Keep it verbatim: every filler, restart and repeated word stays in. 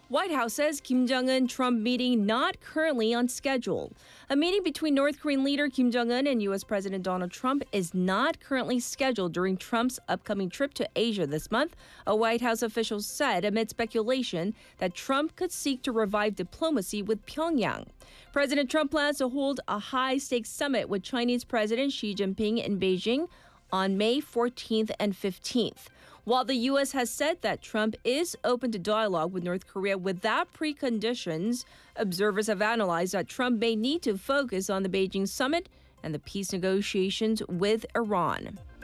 White House says Kim Jong-un-Trump meeting not currently on schedule. A meeting between North Korean leader Kim Jong-un and U S. President Donald Trump is not currently scheduled during Trump's upcoming trip to Asia this month, a White House official said amid speculation that Trump could seek to revive diplomacy with Pyongyang. President Trump plans to hold a high-stakes summit with Chinese President Xi Jinping in Beijing on May fourteenth and fifteenth. While the U S has said that Trump is open to dialogue with North Korea without preconditions, observers have analyzed that Trump may need to focus on the Beijing summit and the peace negotiations with Iran.